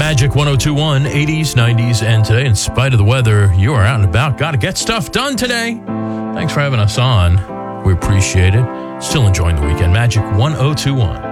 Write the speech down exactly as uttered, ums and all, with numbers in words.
Magic one oh two point one, eighties, nineties, and today, in spite of the weather, you are out and about. Got to get stuff done today. Thanks for having us on. We appreciate it. Still enjoying the weekend. Magic one oh two point one.